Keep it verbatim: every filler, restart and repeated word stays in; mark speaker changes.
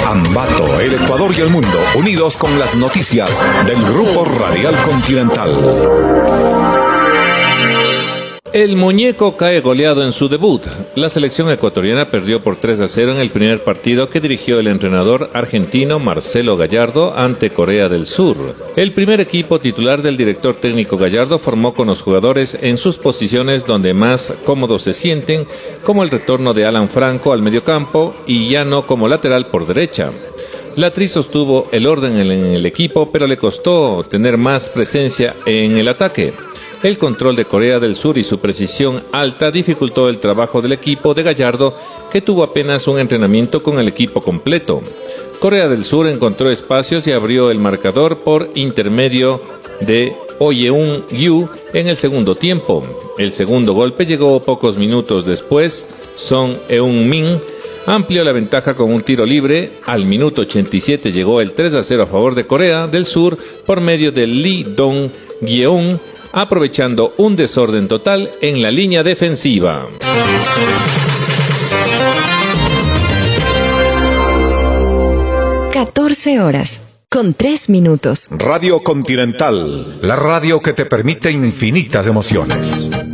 Speaker 1: Ambato, el Ecuador y el mundo, unidos con las noticias del Grupo Radial Continental.
Speaker 2: El muñeco cae goleado en su debut. La selección ecuatoriana perdió por tres a cero en el primer partido que dirigió el entrenador argentino Marcelo Gallardo ante Corea del Sur. El primer equipo titular del director técnico Gallardo formó con los jugadores en sus posiciones donde más cómodos se sienten, como el retorno de Alan Franco al mediocampo y Llano como lateral por derecha. La Tri sostuvo el orden en el equipo, pero le costó tener más presencia en el ataque. El control de Corea del Sur y su precisión alta dificultó el trabajo del equipo de Gallardo, que tuvo apenas un entrenamiento con el equipo completo. Corea del Sur encontró espacios y abrió el marcador por intermedio de Oyeun-Yu en el segundo tiempo. El segundo golpe llegó pocos minutos después. Son Eun-min amplió la ventaja con un tiro libre. Al minuto ochenta y siete llegó el tres a cero a favor de Corea del Sur por medio de Lee Dong-gyeon, aprovechando un desorden total en la línea defensiva.
Speaker 3: catorce horas, con tres minutos.
Speaker 1: Radio Continental, la radio que te permite infinitas emociones.